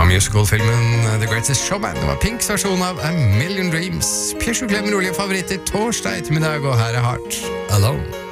musical-filmen The Greatest Showman. Det var Pinks versjon av A Million Dreams. Piers og Clem rolige favoritter torsdag ettermiddag, og her er Heart Alone.